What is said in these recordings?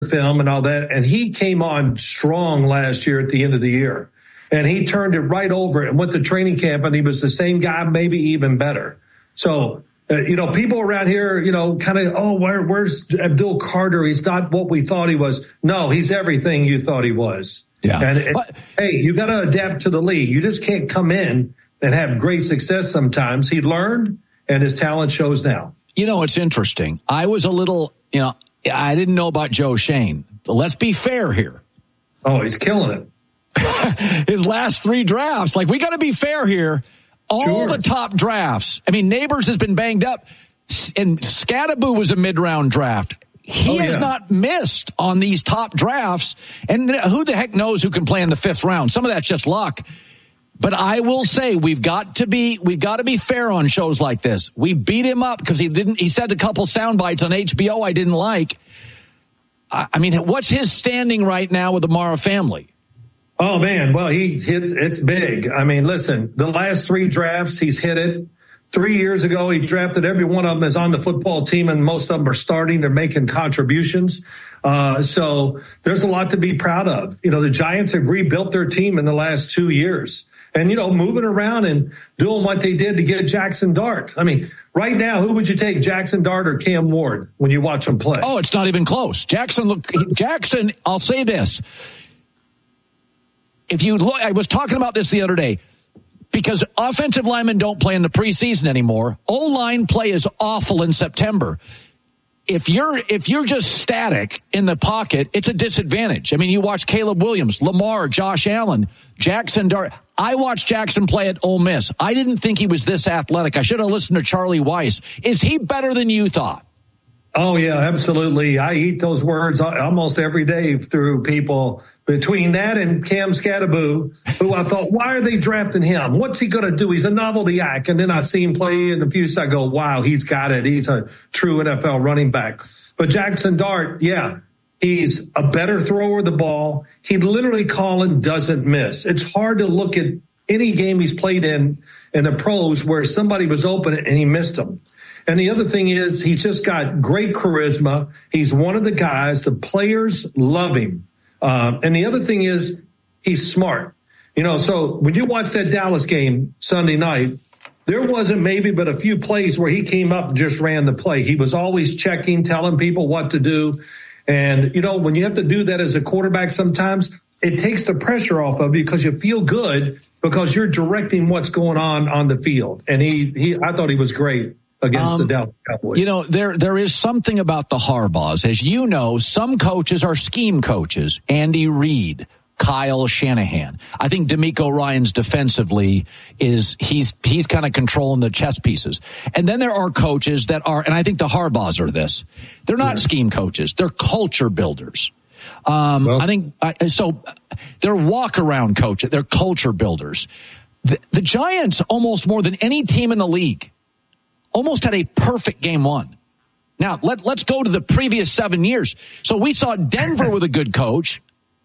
film and all that. And he came on strong last year at the end of the year. And he turned it right over and went to training camp, and he was the same guy, maybe even better. So, people around here, kind of, where's Abdul Carter? He's not what we thought he was. No, he's everything you thought he was. Yeah. And hey, you got to adapt to the league. You just can't come in and have great success sometimes. He learned, and his talent shows now. It's interesting. I was a little, I didn't know about Joe Schoen. But let's be fair here. Oh, he's killing it. His last 3 drafts. We got to be fair here. All the top drafts. I mean, Neighbors has been banged up, and Scadaboo was a mid-round draft. He has not missed on these top drafts, and who the heck knows who can play in the 5th round? Some of that's just luck. But I will say we've got to be fair on shows like this. We beat him up because he said a couple sound bites on HBO I didn't like. I mean, what's his standing right now with the Mara family? Oh, man. Well, it's big. I mean, listen, the last 3 drafts, he's hit it. 3 years ago, he drafted every one of them is on the football team, and most of them are starting. They're making contributions. So there's a lot to be proud of. The Giants have rebuilt their team in the last 2 years. And, moving around and doing what they did to get Jackson Dart. I mean, right now, who would you take, Jackson Dart or Cam Ward, when you watch them play? Oh, it's not even close. Jackson, I'll say this. If you look, I was talking about this the other day, because offensive linemen don't play in the preseason anymore. O-line play is awful in September. If you're just static in the pocket, it's a disadvantage. I mean, you watch Caleb Williams, Lamar, Josh Allen, Jackson Dart. I watched Jackson play at Ole Miss. I didn't think he was this athletic. I should have listened to Charlie Weiss. Is he better than you thought? Oh, yeah, absolutely. I eat those words almost every day through people. Between that and Cam Scadaboo, who I thought, why are they drafting him? What's he going to do? He's a novelty act. And then I see him play in a few seconds. I go, wow, he's got it. He's a true NFL running back. But Jackson Dart, yeah, he's a better thrower of the ball. He literally doesn't miss. It's hard to look at any game he's played in the pros where somebody was open and he missed them. And the other thing is he's just got great charisma. He's one of the guys, the players love him. And the other thing is he's smart. So when you watch that Dallas game Sunday night, there wasn't maybe but a few plays where he came up and just ran the play. He was always checking, telling people what to do. And, when you have to do that as a quarterback, sometimes it takes the pressure off of you because you feel good because you're directing what's going on the field. And I thought he was great against the Dallas Cowboys. There is something about the Harbaughs. As you know, some coaches are scheme coaches. Andy Reid, Kyle Shanahan. I think DeMeco Ryans defensively he's kind of controlling the chess pieces. And then there are coaches that are, and I think the Harbaughs are this. They're not scheme coaches. They're culture builders. I think so. They're walk around coaches. They're culture builders. The Giants, almost more than any team in the league, almost had a perfect game 1. Now, let's go to the previous 7 years. So we saw Denver with a good coach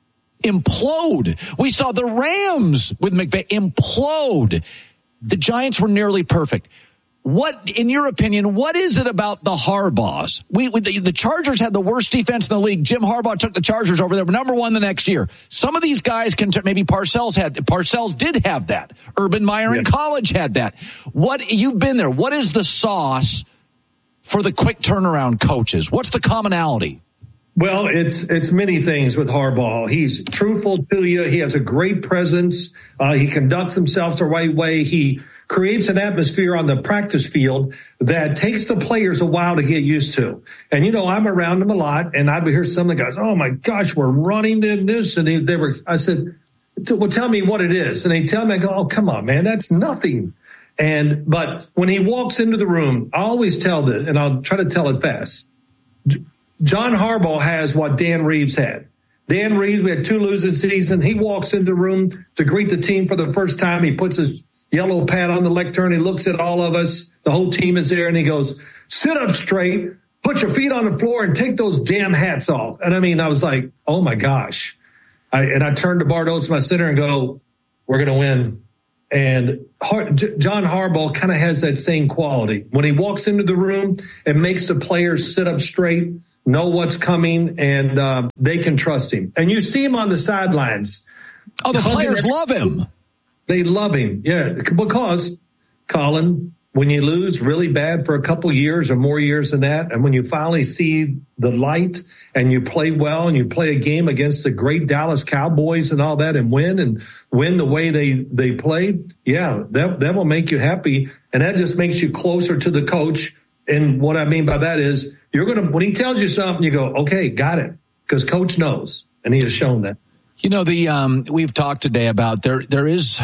implode. We saw the Rams with McVay implode. The Giants were nearly perfect. What, in your opinion, what is it about the Harbaughs? The Chargers had the worst defense in the league. Jim Harbaugh took the Chargers over there, number 1 the next year. Some of these guys maybe Parcells did have that. Urban Meyer in college had that. You've been there. What is the sauce for the quick turnaround coaches? What's the commonality? Well, it's many things with Harbaugh. He's truthful to you. He has a great presence. He conducts himself the right way. He creates an atmosphere on the practice field that takes the players a while to get used to. And, I'm around them a lot, and I'd hear some of the guys, oh, my gosh, we're running in this. And I said, well, tell me what it is. And they tell me, I go, oh, come on, man, that's nothing. But when he walks into the room, I always tell this, and I'll try to tell it fast. John Harbaugh has what Dan Reeves had. Dan Reeves, we had 2 losing seasons. He walks into the room to greet the team for the first time. He puts his yellow pad on the lectern. He looks at all of us. The whole team is there, and he goes, sit up straight, put your feet on the floor, and take those damn hats off. And I was like, oh, my gosh. I turned to Bart Oates, my center, and go, we're going to win. And John Harbaugh kind of has that same quality. When he walks into the room and makes the players sit up straight, know what's coming, and they can trust him. And you see him on the sidelines. Oh, the players love him. They love him, yeah, because, Colin, when you lose really bad for a couple years or more years than that, and when you finally see the light and you play well and you play a game against the great Dallas Cowboys and all that and win the way they played, yeah, that will make you happy. And that just makes you closer to the coach. And what I mean by that is when he tells you something, you go, okay, got it. Because coach knows, and he has shown that. You know, we've talked today about football's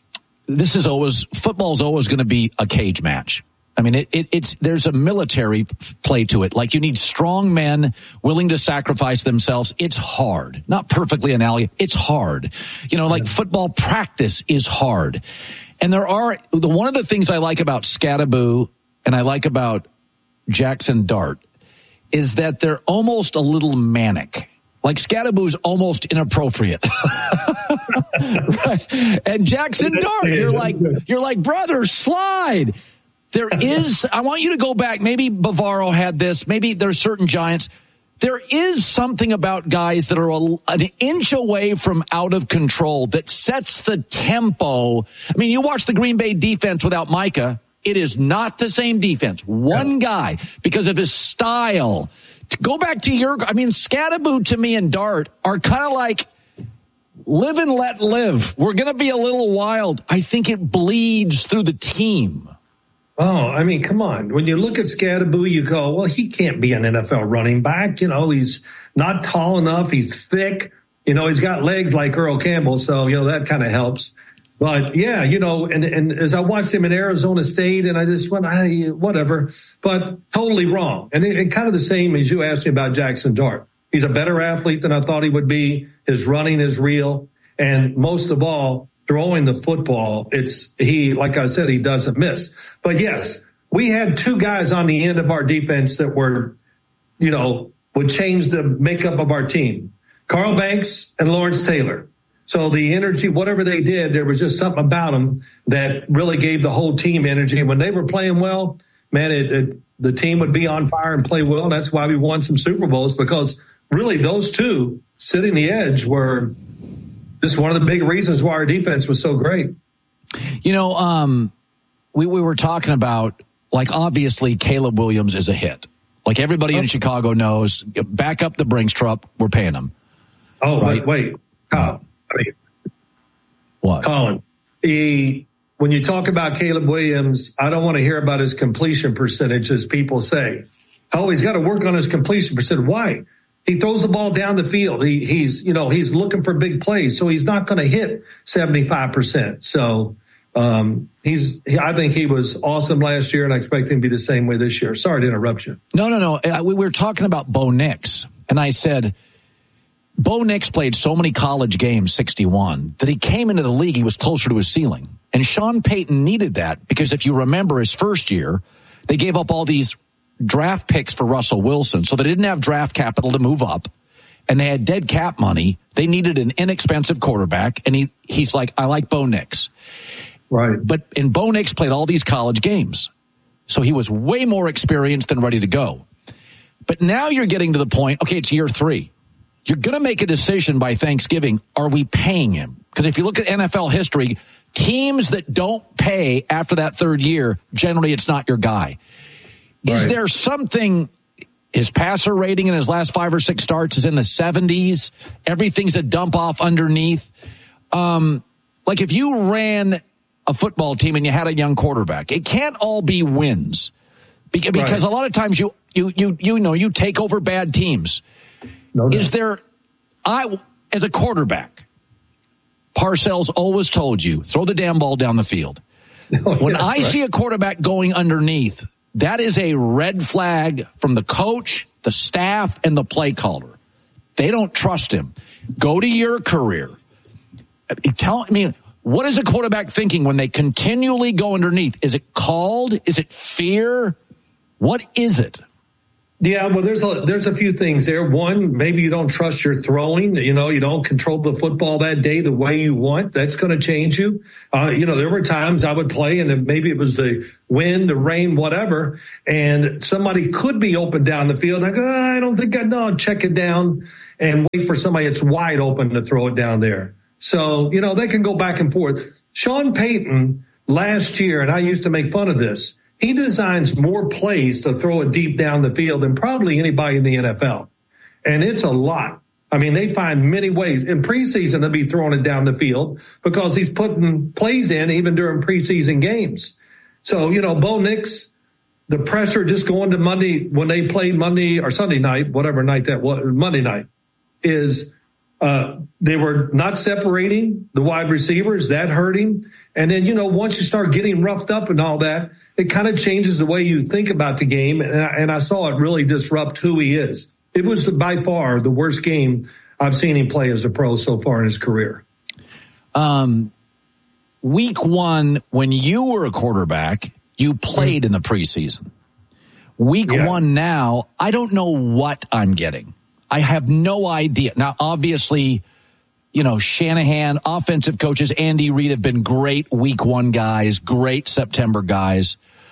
always going to be a cage match. I mean, there's a military play to it. Like, you need strong men willing to sacrifice themselves. It's hard. Not perfectly analogous. It's hard. You know, like football practice is hard. And one of the things I like about Scadaboo and I like about Jackson Dart is that they're almost a little manic. Like, Scadaboo's almost inappropriate. Right? And Jackson Dart, you're like, brother, slide. I want you to go back. Maybe Bavaro had this. Maybe there's certain Giants. There is something about guys that are an inch away from out of control that sets the tempo. I mean, you watch the Green Bay defense without Micah. It is not the same defense. One guy, because of his style. Go back to Scadaboo to me and Dart are kind of like live and let live. We're going to be a little wild. I think it bleeds through the team. Oh, I mean, come on. When you look at Scadaboo, you go, well, he can't be an NFL running back. You know, he's not tall enough. He's thick. You know, he's got legs like Earl Campbell. So, you know, that kind of helps. But yeah, you know, and as I watched him in Arizona State, and I just went, whatever, but totally wrong. And kind of the same as you asked me about Jackson Dart. He's a better athlete than I thought he would be. His running is real. And most of all, throwing the football, like I said, he doesn't miss. But yes, we had two guys on the end of our defense that were, you know, would change the makeup of our team. Carl Banks and Lawrence Taylor. So the energy, whatever they did, there was just something about them that really gave the whole team energy. When they were playing well, man, the team would be on fire and play well. That's why we won some Super Bowls, because really those two sitting the edge were just one of the big reasons why our defense was so great. You know, we were talking about, like, obviously Caleb Williams is a hit. Like, everybody in Chicago knows, back up the Brinks truck, we're paying him. Oh, right? wait. What? Colin, when you talk about Caleb Williams, I don't want to hear about his completion percentage, as people say. Oh, he's got to work on his completion percentage. Why? He throws the ball down the field. He's looking for big plays, so he's not going to hit 75%. So I think he was awesome last year, and I expect him to be the same way this year. Sorry to interrupt you. No. We were talking about Bo Nix, and I said, Bo Nix played so many college games, 61, that he came into the league, he was closer to his ceiling. And Sean Payton needed that, because if you remember his first year, they gave up all these draft picks for Russell Wilson. So they didn't have draft capital to move up, and they had dead cap money. They needed an inexpensive quarterback, and he's like, I like Bo Nix. Right. And Bo Nix played all these college games. So he was way more experienced and ready to go. But now you're getting to the point, okay, it's year 3. You're going to make a decision by Thanksgiving. Are we paying him? Because if you look at NFL history, teams that don't pay after that third year, generally it's not your guy. Right. Is there something, his passer rating in his last 5 or 6 starts is in the 70s. Everything's a dump off underneath. Like, if you ran a football team and you had a young quarterback, it can't all be wins. Because a lot of times you take over bad teams. No. Is there, as a quarterback, Parcells always told you, throw the damn ball down the field. When I see a quarterback going underneath, that is a red flag from the coach, the staff, and the play caller. They don't trust him. Go to your career. Tell me, what is a quarterback thinking when they continually go underneath? Is it called? Is it fear? What is it? Yeah, well, there's a few things there. One, maybe you don't trust your throwing. You don't control the football that day the way you want. That's going to change you. There were times I would play and maybe it was the wind, the rain, whatever, and somebody could be open down the field. I go, I don't think I'll check it down and wait for somebody that's wide open to throw it down there. So, they can go back and forth. Sean Payton last year, and I used to make fun of this, he designs more plays to throw it deep down the field than probably anybody in the NFL. And it's a lot. I mean, they find many ways. In preseason, they'll be throwing it down the field because he's putting plays in even during preseason games. So, Bo Nix, the pressure just going to Monday when they played Monday or Sunday night, whatever night that was, Monday night, is they were not separating the wide receivers. That hurt him. And then, once you start getting roughed up and all that, it kind of changes the way you think about the game. And I saw it really disrupt who he is. It was by far the worst game I've seen him play as a pro so far in his career. Week one, when you were a quarterback, you played in the preseason. Week one now, I don't know what I'm getting. I have no idea. Now, obviously, Shanahan, offensive coaches, Andy Reid have been great week one guys, great September guys.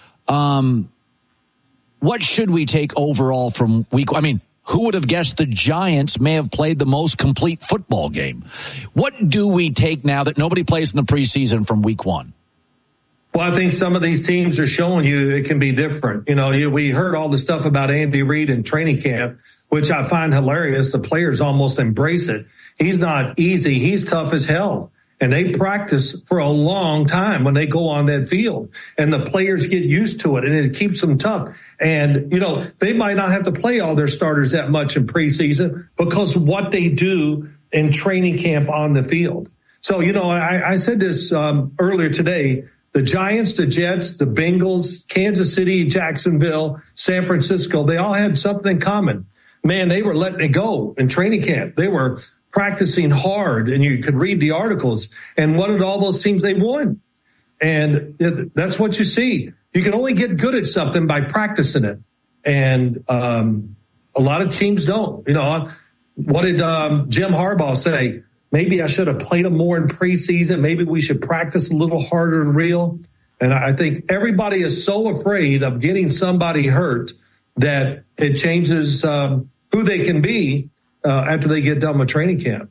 What should we take overall from week one? I mean, who would have guessed the Giants may have played the most complete football game? What do we take now that nobody plays in the preseason from week one? Well, I think some of these teams are showing you it can be different. We heard all the stuff about Andy Reid in training camp, which I find hilarious. The players almost embrace it. He's not easy. He's tough as hell. And they practice for a long time when they go on that field. And the players get used to it, and it keeps them tough. And, they might not have to play all their starters that much in preseason because what they do in training camp on the field. So, I said this earlier today. The Giants, the Jets, the Bengals, Kansas City, Jacksonville, San Francisco, they all had something in common. Man, they were letting it go in training camp. They were practicing hard, and you could read the articles. And what did all those teams? They won. And that's what you see. You can only get good at something by practicing it. And a lot of teams don't. What did Jim Harbaugh say? Maybe I should have played them more in preseason. Maybe we should practice a little harder and real. And I think everybody is so afraid of getting somebody hurt that it changes who they can be after they get done with training camp.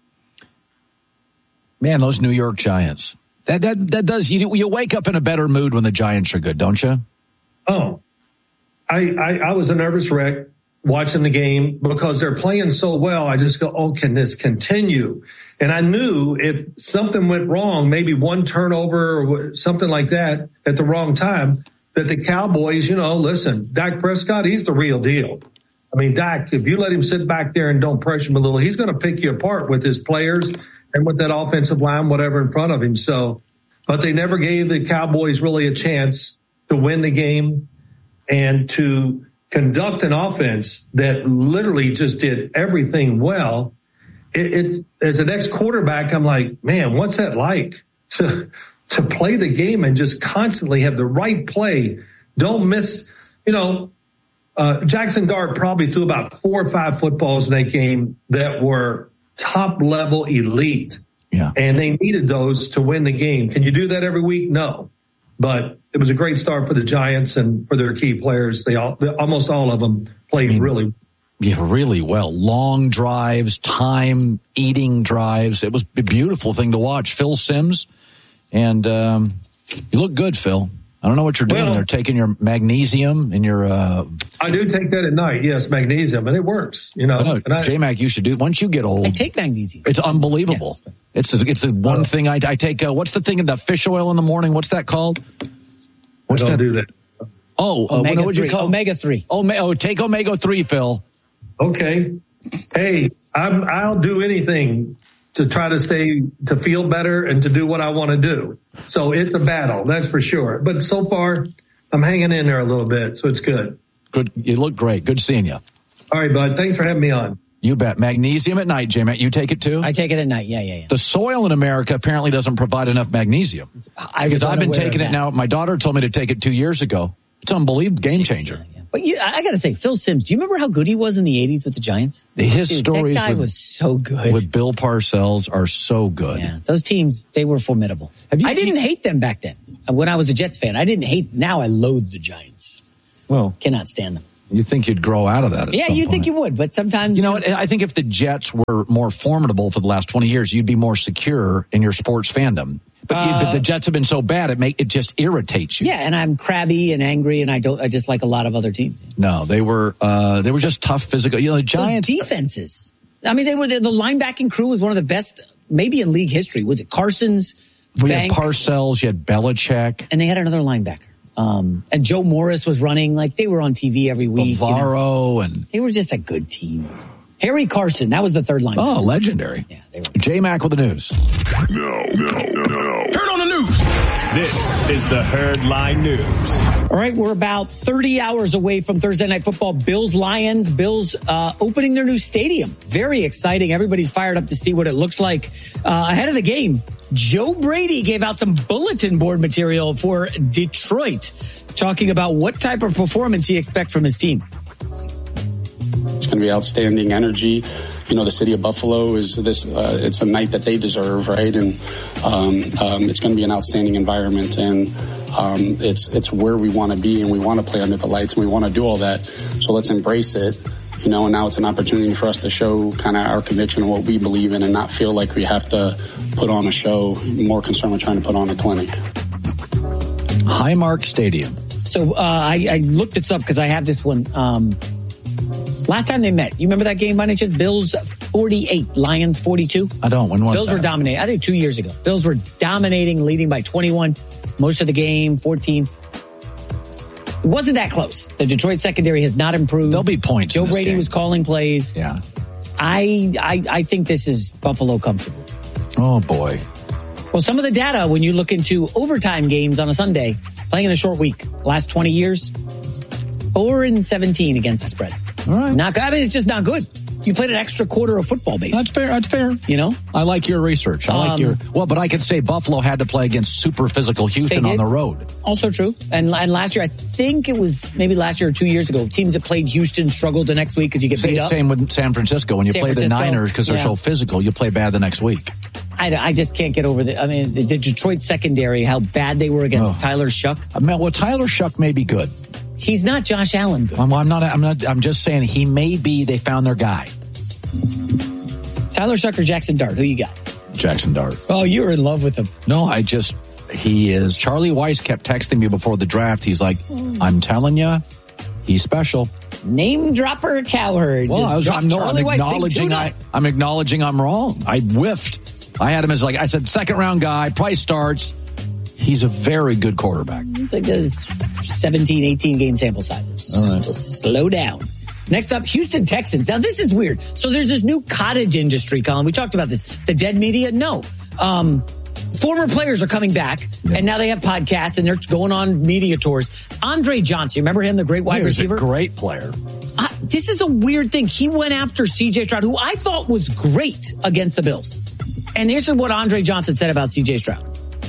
Man, those New York Giants. That does, you wake up in a better mood when the Giants are good, don't you? Oh, I was a nervous wreck watching the game because they're playing so well. I just go, can this continue? And I knew if something went wrong, maybe one turnover or something like that at the wrong time, that the Cowboys, listen, Dak Prescott, he's the real deal. I mean, Dak, if you let him sit back there and don't pressure him a little, he's going to pick you apart with his players and with that offensive line, whatever in front of him. So, but they never gave the Cowboys really a chance to win the game and to conduct an offense that literally just did everything well. As an ex-quarterback, I'm like, man, what's that like to play the game and just constantly have the right play? Don't miss, Jackson Dart probably threw about 4 or 5 footballs in that game that were top level elite. Yeah. And they needed those to win the game. Can you do that every week? No. But it was a great start for the Giants and for their key players. Almost all of them played really well. Long drives, time-eating drives. It was a beautiful thing to watch. Phil Simms, and you look good, Phil. I don't know what you're doing there, taking your magnesium and your... I do take that at night, yes, magnesium, and it works, J-Mac, you should do... Once you get old... I take magnesium. It's unbelievable. Yeah, it's the one thing I take... what's the thing in the fish oil in the morning? What's that called? I don't do that. Omega-3. Take Omega-3, Phil. Okay. Hey, I'll do anything to try to feel better and to do what I want to do. So it's a battle, that's for sure. But so far, I'm hanging in there a little bit, so it's good. Good. You look great. Good seeing you. All right, bud. Thanks for having me on. You bet. Magnesium at night, J-Mac. You take it too? I take it at night. Yeah. The soil in America apparently doesn't provide enough magnesium. Because I've been taking it now. My daughter told me to take it 2 years ago. It's unbelievable. Game changer. But I got to say, Phil Simms, do you remember how good he was in the 80s with the Giants? His stories that guy was so good. With Bill Parcells are so good. Yeah, those teams, they were formidable. I didn't hate them back then. When I was a Jets fan, I didn't hate. Now I loathe the Giants. Well, cannot stand them. You'd think you'd grow out of that. Yeah, you'd think you would, but sometimes. You know what? I think if the Jets were more formidable for the last 20 years, you'd be more secure in your sports fandom. But the Jets have been so bad, it just irritates you. Yeah, and I'm crabby and angry, and I just like a lot of other teams. No, they were just tough physical. You know, the Giants defenses. I mean, the linebacking crew was one of the best, maybe in league history. Was it Carson's? We had Parcells, you had Belichick, and they had another linebacker. And Joe Morris was running, like they were on TV every week. Bavaro, and they were just a good team. Harry Carson, that was the third linebacker. Oh, legendary. Yeah, they were. J-Mac with the news. No. Turn on the news. This is the Herdline News. All right, we're about 30 hours away from Thursday Night Football. Bills-Lions. Bills opening their new stadium. Very exciting. Everybody's fired up to see what it looks like. Ahead of the game, Joe Brady gave out some bulletin board material for Detroit, talking about what type of performance he expects from his team. It's going to be outstanding energy. You know, the city of Buffalo is it's a night that they deserve, right? And it's going to be an outstanding environment, and it's where we want to be, and we want to play under the lights, and we want to do all that. So let's embrace it. You know, and now it's an opportunity for us to show kind of our conviction and what we believe in, and not feel like we have to put on a show. More concerned with trying to put on a clinic. Highmark Stadium. So I looked this up because I have this one. Last time they met, you remember that game by any chance? Bills 48, Lions 42? I don't. When was Bills that? were dominating. I think 2 years ago. Bills were dominating, leading by 21. Most of the game, 14. It wasn't that close. The Detroit secondary has not improved. There'll be points. Joe Brady was calling plays. Yeah. I think this is Buffalo comfortable. Oh, boy. Well, some of the data, when you look into overtime games on a Sunday, playing in a short week, last 20 years, 4-17 against the spread. All right. Not good. I mean, it's just not good. You played an extra quarter of football, basically. That's fair. You know? I like your research. But I could say Buffalo had to play against super physical Houston on the road. Also true. And last year, I think it was maybe last year or 2 years ago, teams that played Houston struggled the next week because you get beat up. Same with San Francisco. When you play the Niners because they're so physical, you play bad the next week. I just can't get over the Detroit secondary, how bad they were against Tyler Shuck. Tyler Shuck may be good. He's not Josh Allen good. I'm just saying they found their guy. Tyler Shuck or Jackson Dart? Who you got? Jackson Dart. Oh, you were in love with him. No, he is. Charlie Weiss kept texting me before the draft. He's like, I'm telling you, he's special. Name dropper Cowherd. Well, I'm acknowledging I'm wrong. I whiffed. I had him as I said, second round guy, price starts. He's a very good quarterback. It's like those 17, 18 game sample sizes. All right. Just slow down. Next up, Houston Texans. Now, this is weird. So there's this new cottage industry, Colin. We talked about this. The dead media? No. Former players are coming back, and now they have podcasts, and they're going on media tours. Andre Johnson, remember him, the great wide receiver? He's a great player. This is a weird thing. He went after C.J. Stroud, who I thought was great against the Bills. And here's what Andre Johnson said about C.J. Stroud.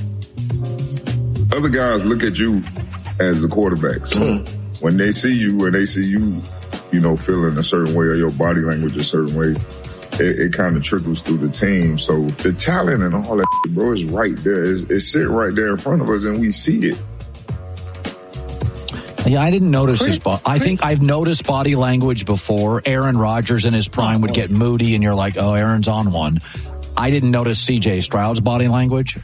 Other guys look at you as the quarterback. So when they see you, feeling a certain way or your body language a certain way, it kind of trickles through the team. So the talent and all that, bro, is right there. It's sitting right there in front of us, and we see it. Yeah, I didn't notice his body. I think I've noticed body language before. Aaron Rodgers in his prime would get moody, and you're like, oh, Aaron's on one. I didn't notice C.J. Stroud's body language.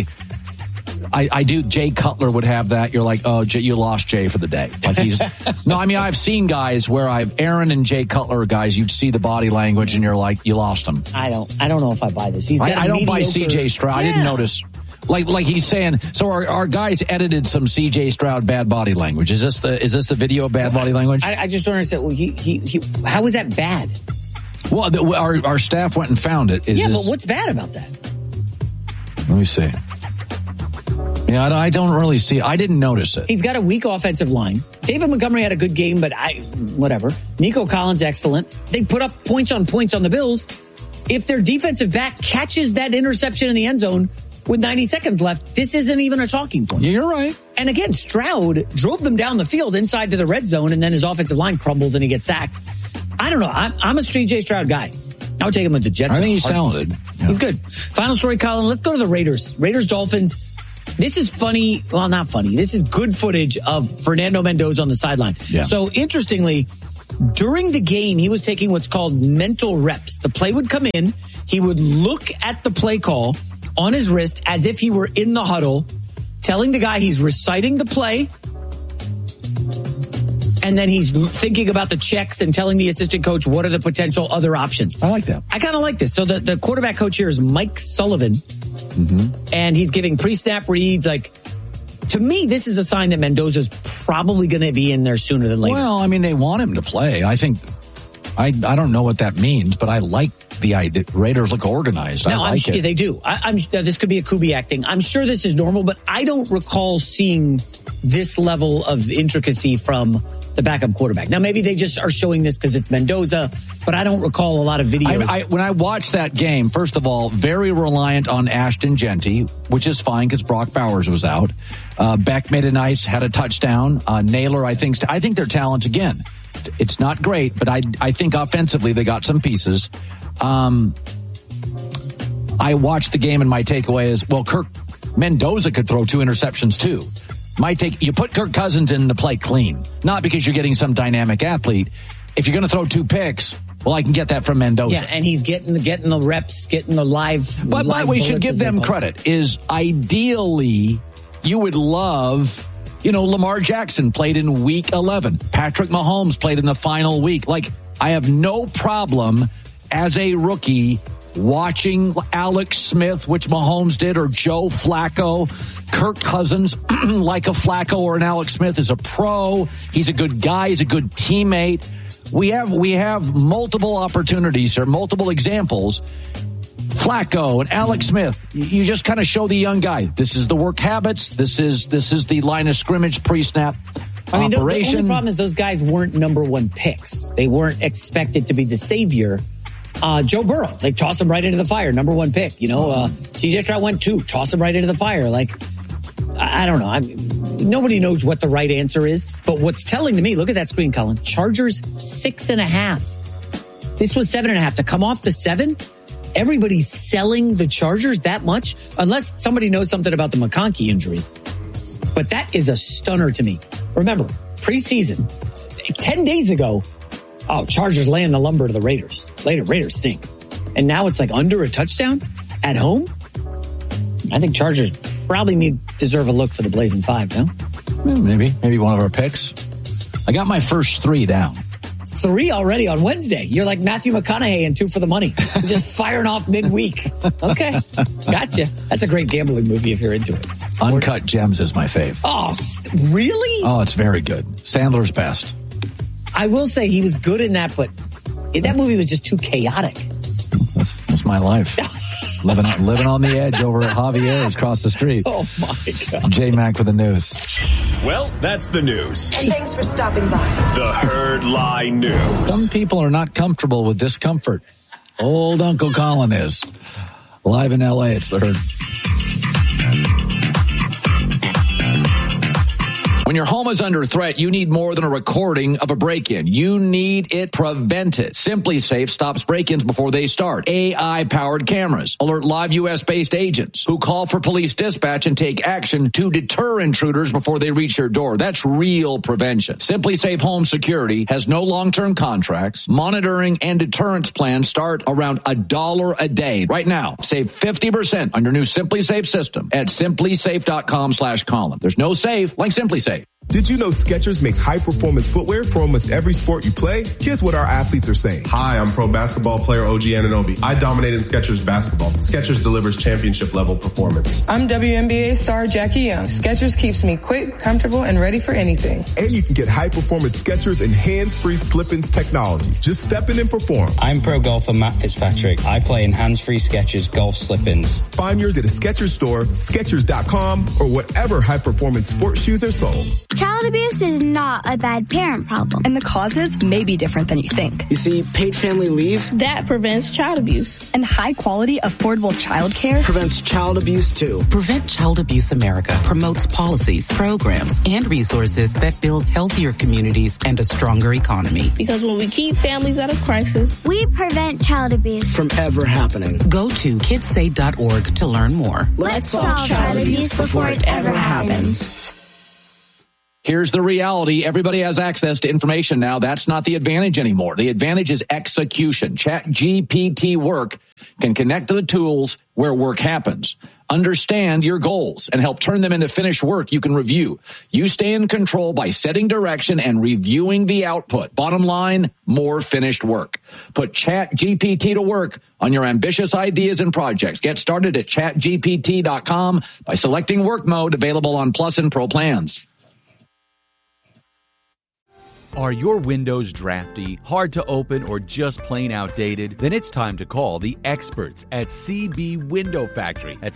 I do. Jay Cutler would have that. You're like, oh, you lost Jay for the day. I've seen guys where Aaron and Jay Cutler are guys, you'd see the body language and you're like, you lost him. I don't know if I buy this. I don't buy C.J. Stroud. Yeah. I didn't notice. Like he's saying, so our guys edited some C.J. Stroud bad body language. Is this the video of bad body language? I just don't understand. Well, how is that bad? Well, our staff went and found it. But what's bad about that? Let me see. Yeah, I don't really see it. I didn't notice it. He's got a weak offensive line. David Montgomery had a good game, but whatever. Nico Collins, excellent. They put up points on the Bills. If their defensive back catches that interception in the end zone, with 90 seconds left, this isn't even a talking point. Yeah, you're right. And again, Stroud drove them down the field inside to the red zone, and then his offensive line crumbles and he gets sacked. I don't know. I'm a CJ Stroud guy. I would take him with the Jets. I think he's talented. Yeah. He's good. Final story, Colin. Let's go to the Raiders. Raiders-Dolphins. This is funny. Well, not funny. This is good footage of Fernando Mendoza on the sideline. Yeah. So interestingly, during the game, he was taking what's called mental reps. The play would come in. He would look at the play call on his wrist as if he were in the huddle, telling the guy he's reciting the play. And then he's thinking about the checks and telling the assistant coach what are the potential other options. I like that. I kind of like this. So the quarterback coach here is Mike Sullivan. And he's giving pre-snap reads. Like, to me, this is a sign that Mendoza's probably going to be in there sooner than later. Well, I mean, they want him to play. I think, I don't know what that means, but I like the idea. Raiders look organized. No, I like it. They do. This could be a Kubiak thing. I'm sure this is normal, but I don't recall seeing this level of intricacy from the backup quarterback. Now, maybe they just are showing this because it's Mendoza, but I don't recall a lot of videos. When I watched that game, first of all, very reliant on Ashton Genty, which is fine because Brock Bowers was out. Beck had a touchdown. Naylor, I think they're talented again. It's not great, but I think offensively they got some pieces. I watched the game and my takeaway is, well, Mendoza could throw 2 interceptions too. You put Kirk Cousins in to play clean, not because you're getting some dynamic athlete. If you're going to throw 2 picks, well, I can get that from Mendoza. Yeah, and he's getting the reps, getting the live. But we should give them credit. Is ideally you would love, Lamar Jackson played in week 11. Patrick Mahomes played in the final week. Like, I have no problem as a rookie watching Alex Smith, which Mahomes did, or Joe Flacco. Kirk Cousins, like a Flacco or an Alex Smith, is a pro. He's a good guy. He's a good teammate. We have multiple opportunities here, multiple examples. Flacco and Alex Smith, you just kind of show the young guy, this is the work habits. This is the line of scrimmage pre-snap operation. The only problem is those guys weren't number 1 picks. They weren't expected to be the savior. Joe Burrow, they toss him right into the fire. Number 1 pick, CJ Stroud went 2, toss him right into the fire. Like, I don't know. Nobody knows what the right answer is, but what's telling to me, look at that screen, Colin. Chargers 6.5. This was 7.5 to come off to 7. Everybody's selling the Chargers that much, unless somebody knows something about the McConkey injury. But that is a stunner to me. Remember, preseason, 10 days ago, Chargers laying the lumber to the Raiders. Later, Raiders stink. And now it's like under a touchdown at home. I think Chargers probably deserve a look for the Blazing 5, no? Maybe one of our picks. I got my first 3 down. 3 already on Wednesday. You're like Matthew McConaughey in 2 for the Money. Just firing off midweek. Okay. Gotcha. That's a great gambling movie if you're into it. Uncut Gems is my fave. Oh, really? Oh, it's very good. Sandler's best. I will say he was good in that, but that movie was just too chaotic. That's my life. living on the edge over at Javier's across the street. Oh, my God. J-Mac with the news. Well, that's the news. And thanks for stopping by. The Herd Lie News. Some people are not comfortable with discomfort. Old Uncle Colin is. Live in L.A., it's the Herd. When your home is under threat, you need more than a recording of a break-in. You need it prevented. SimpliSafe stops break-ins before they start. AI-powered cameras alert live U.S.-based agents who call for police dispatch and take action to deter intruders before they reach your door. That's real prevention. SimpliSafe Home Security has no long-term contracts. Monitoring and deterrence plans start around $1 a day. Right now, save 50% on your new SimpliSafe system at simplisafe.com/Colin. There's no safe like SimpliSafe. Did you know Skechers makes high-performance footwear for almost every sport you play? Here's what our athletes are saying. Hi, I'm pro basketball player OG Anunoby. I dominate in Skechers basketball. Skechers delivers championship-level performance. I'm WNBA star Jackie Young. Skechers keeps me quick, comfortable, and ready for anything. And you can get high-performance Skechers and hands-free slip-ins technology. Just step in and perform. I'm pro golfer Matt Fitzpatrick. I play in hands-free Skechers golf slip-ins. Find yours at a Skechers store, Skechers.com, or whatever high-performance sports shoes are sold. Child abuse is not a bad parent problem. And the causes may be different than you think. You see, paid family leave, that prevents child abuse. And high-quality, affordable child care prevents child abuse, too. Prevent Child Abuse America promotes policies, programs, and resources that build healthier communities and a stronger economy. Because when we keep families out of crisis, we prevent child abuse from ever happening. Go to kidssay.org to learn more. Let's solve child abuse before it ever happens. Here's the reality. Everybody has access to information now. That's not the advantage anymore. The advantage is execution. ChatGPT Work can connect to the tools where work happens. Understand your goals and help turn them into finished work you can review. You stay in control by setting direction and reviewing the output. Bottom line, more finished work. Put ChatGPT to work on your ambitious ideas and projects. Get started at chatgpt.com by selecting work mode, available on Plus and Pro plans. Are your windows drafty, hard to open, or just plain outdated? Then it's time to call the experts at CB Window Factory at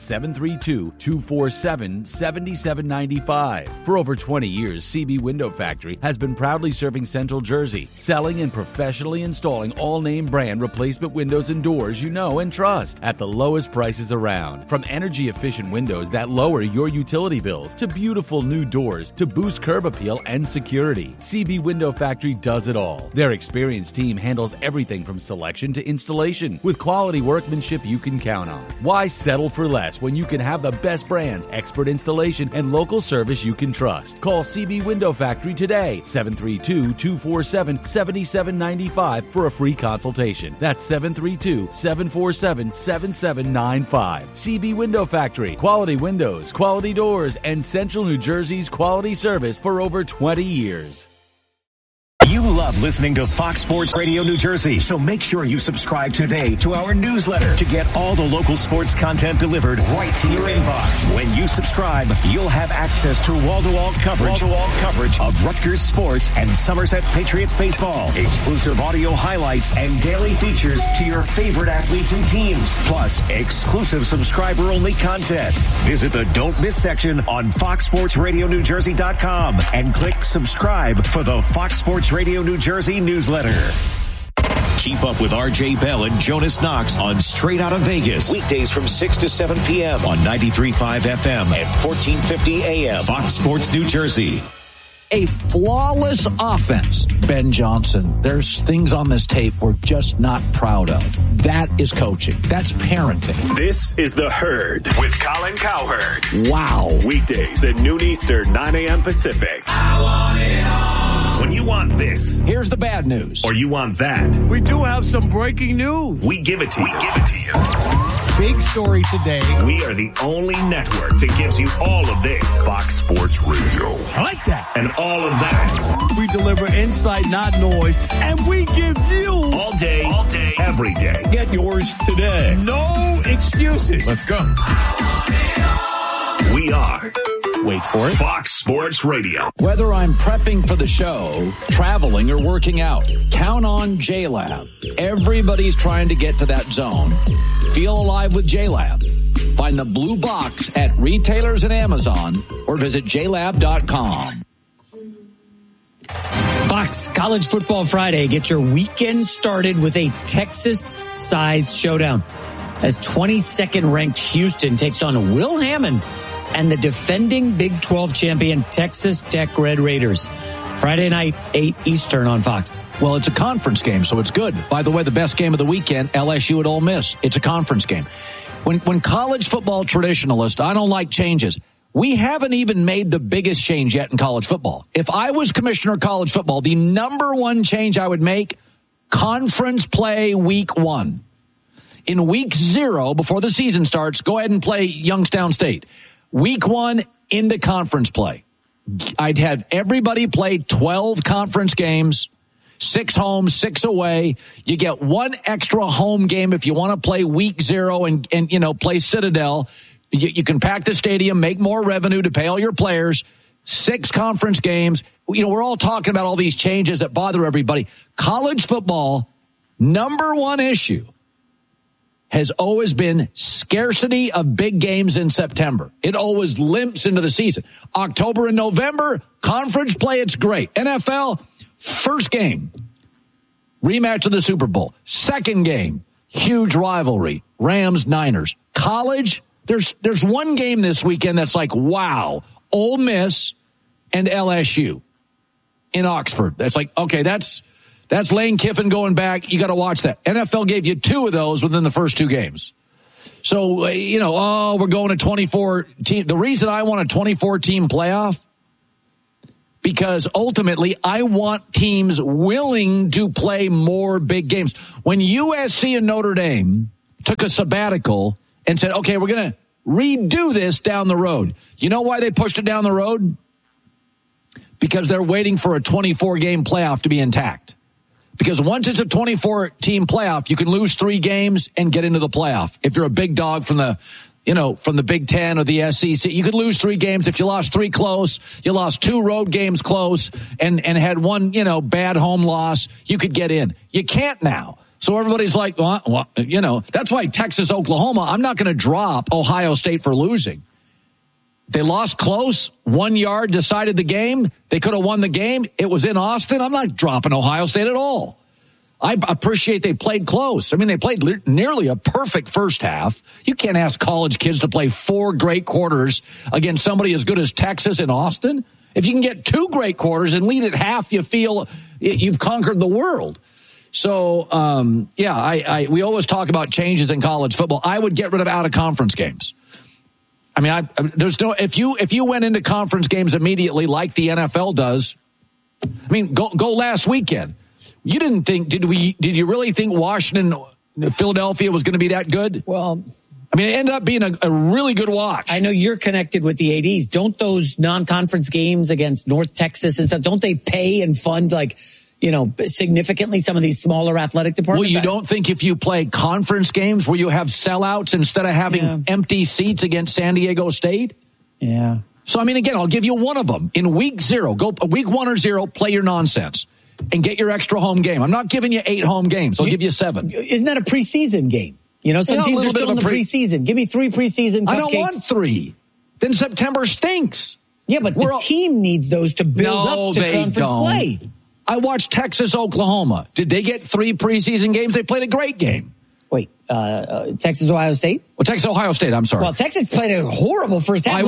732-247-7795. For over 20 years, CB Window Factory has been proudly serving Central Jersey, selling and professionally installing all-name brand replacement windows and doors you know and trust at the lowest prices around. From energy-efficient windows that lower your utility bills to beautiful new doors to boost curb appeal and security, CB Window Factory does it all. Their experienced team handles everything from selection to installation with quality workmanship you can count on. Why settle for less when you can have the best brands, expert installation, and local service you can trust? Call CB Window Factory today, 732-247-7795 for a free consultation. That's 732-747-7795. CB Window Factory. Quality windows, quality doors, and Central New Jersey's quality service for over 20 years. You love listening to Fox Sports Radio New Jersey, so make sure you subscribe today to our newsletter to get all the local sports content delivered right to your inbox. When you subscribe, you'll have access to wall-to-wall coverage of Rutgers sports and Somerset Patriots baseball, exclusive audio highlights, and daily features to your favorite athletes and teams, plus exclusive subscriber-only contests. Visit the Don't Miss section on FoxSportsRadioNewJersey.com and click subscribe for the Fox Sports Radio New Jersey newsletter. Keep up with RJ Bell and Jonas Knox on Straight Outta Vegas. Weekdays from 6 to 7 p.m. on 93.5 FM and 1450 AM. Fox Sports New Jersey. A flawless offense, Ben Johnson. There's things on this tape we're just not proud of. That is coaching. That's parenting. This is The Herd with Colin Cowherd. Wow. Weekdays at noon Eastern, 9 a.m. Pacific. I want it all. When you want this. Here's the bad news. Or you want that. We do have some breaking news. We give it to you. Big story today. We are the only network that gives you all of this. Fox Sports Radio. I like that. And all of that. We deliver insight, not noise. And we give you all day, every day. Get yours today. No excuses. Let's go. We are. Wait for it. Fox Sports Radio. Whether I'm prepping for the show, traveling, or working out, count on JLab. Everybody's trying to get to that zone. Feel alive with JLab. Find the blue box at retailers and Amazon or visit JLab.com. Fox College Football Friday. Get your weekend started with a Texas-sized showdown as 22nd ranked Houston takes on Will Hammond and the defending Big 12 champion Texas Tech Red Raiders. Friday night, 8 Eastern on Fox. Well, it's a conference game, so it's good. By the way, the best game of the weekend, LSU at Ole Miss. It's a conference game. When college football traditionalists, I don't like changes. We haven't even made the biggest change yet in college football. If I was commissioner of college football, the number one change I would make, conference play week 1. In week 0, before the season starts, go ahead and play Youngstown State. Week 1 into conference play. I'd have everybody play 12 conference games, 6 home, 6 away. You get 1 extra home game if you want to play week 0 and play Citadel. You can pack the stadium, make more revenue to pay all your players. 6 conference games. We're all talking about all these changes that bother everybody. College football, number one issue has always been scarcity of big games in September. It always limps into the season. October and November, conference play, it's great. NFL, first game, rematch of the Super Bowl. Second game, huge rivalry, Rams-Niners. College, there's one game this weekend that's like, wow, Ole Miss and LSU in Oxford. That's like, okay, that's Lane Kiffin going back. You got to watch that. NFL gave you 2 of those within the first 2 games. So, we're going to 24 team. The reason I want a 24 team playoff, because ultimately I want teams willing to play more big games. When USC and Notre Dame took a sabbatical and said, okay, we're going to redo this down the road. You know why they pushed it down the road? Because they're waiting for a 24 game playoff to be intact. Because once it's a 24-team playoff, you can lose 3 games and get into the playoff. If you're a big dog from the Big Ten or the SEC, you could lose 3 games. If you lost 3 close, you lost 2 road games close and had 1, bad home loss, you could get in. You can't now. So everybody's like, well, that's why Texas, Oklahoma, I'm not going to drop Ohio State for losing. They lost close, 1 yard, decided the game. They could have won the game. It was in Austin. I'm not dropping Ohio State at all. I appreciate they played close. I mean, they played nearly a perfect first half. You can't ask college kids to play 4 great quarters against somebody as good as Texas and Austin. If you can get 2 great quarters and lead at half, you feel you've conquered the world. So, we always talk about changes in college football. I would get rid of out-of-conference games. I mean, there's no, if you went into conference games immediately like the NFL does, I mean, go last weekend. You didn't think, did you really think Washington, Philadelphia was going to be that good? Well, I mean, it ended up being a really good watch. I know you're connected with the ADs. Don't those non-conference games against North Texas and stuff, don't they pay and fund significantly some of these smaller athletic departments? Well, you don't think if you play conference games where you have sellouts instead of having empty seats against San Diego State? Yeah. So, I mean, again, I'll give you one of them. In week 0, go week 1 or 0, play your nonsense and get your extra home game. I'm not giving you 8 home games. I'll give you 7. Isn't that a preseason game? Some teams are still in the preseason. Give me 3 preseason cupcakes. I don't want 3. Then September stinks. Yeah, but the team needs those to build up to conference play. I watched Texas, Oklahoma. Did they get 3 preseason games? They played a great game. Wait, Texas, Ohio State? Well, Texas, Ohio State, I'm sorry. Well, Texas played a horrible first half.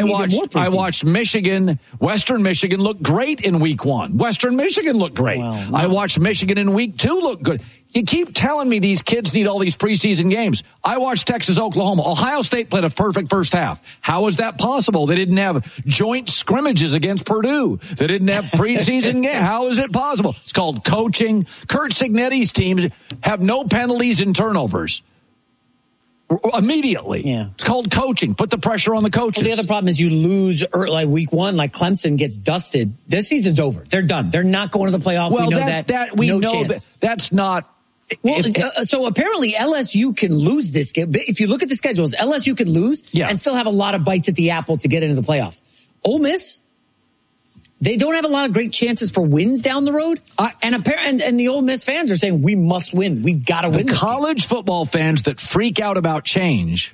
I watched Michigan. Western Michigan look great in week 1. Western Michigan looked great. Well, no. I watched Michigan in week 2 look good. You keep telling me these kids need all these preseason games. I watched Texas, Oklahoma. Ohio State played a perfect first half. How is that possible? They didn't have joint scrimmages against Purdue. They didn't have preseason games. How is it possible? It's called coaching. Kurt Cignetti's teams have no penalties and turnovers. Immediately. Yeah. It's called coaching. Put the pressure on the coaches. Well, the other problem is you lose like week 1, like Clemson gets dusted. This season's over. They're done. They're not going to the playoffs. Well, we know that. That's not. Well, so apparently LSU can lose this game. If you look at the schedules, LSU can lose and still have a lot of bites at the apple to get into the playoff. Ole Miss, they don't have a lot of great chances for wins down the road. And the Ole Miss fans are saying, we must win. We've got to win this college football fans that freak out about change,